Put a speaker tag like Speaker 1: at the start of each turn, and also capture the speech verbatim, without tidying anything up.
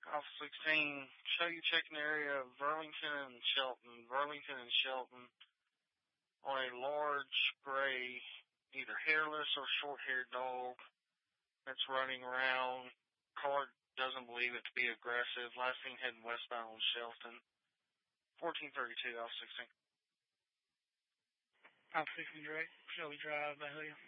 Speaker 1: Alpha sixteen, show you checking the area of Burlington and Shelton. Burlington and Shelton on a large gray, either hairless or short-haired dog that's running around. Caller doesn't believe it to be aggressive. Last seen heading westbound on Shelton. fourteen thirty-two, Alpha sixteen.
Speaker 2: Alpha sixteen direct, Shelby Drive, Byhalia.